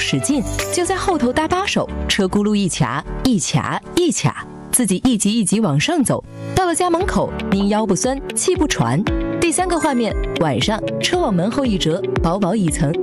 使劲，就在后头搭把手，车轱辘一卡，自己一级一级往上走，到了家门口，您腰不酸，气不喘。第3个画面，晚上车往门后一折，薄薄一层